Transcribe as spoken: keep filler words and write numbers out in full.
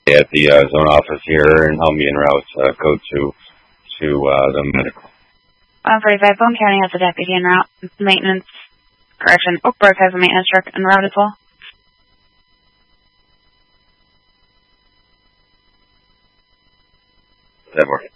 at the uh, zone office here and help me en route uh, code to to uh, the medical. one forty-five, Bone County has a deputy en route. Maintenance, correction, Oak Brook has a maintenance truck en route as well. That works.